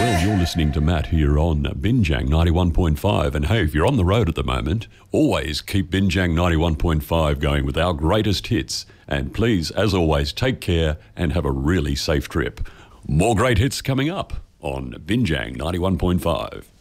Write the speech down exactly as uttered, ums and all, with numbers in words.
Well, you're listening to Matt here on Binjang ninety-one point five. And hey, if you're on the road at the moment, always keep Binjang ninety-one point five going with our greatest hits. And please, as always, take care and have a really safe trip. More great hits coming up on Binjang ninety-one point five.